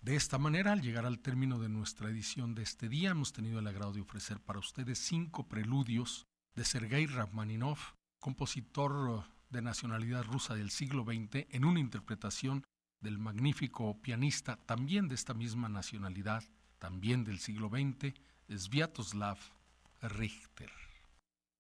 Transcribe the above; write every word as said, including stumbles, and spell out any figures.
De esta manera, al llegar al término de nuestra edición de este día, hemos tenido el agrado de ofrecer para ustedes cinco preludios de Sergei Rachmaninoff, compositor de nacionalidad rusa del siglo veinte, en una interpretación del magnífico pianista, también de esta misma nacionalidad, también del siglo veinte, Sviatoslav Richter.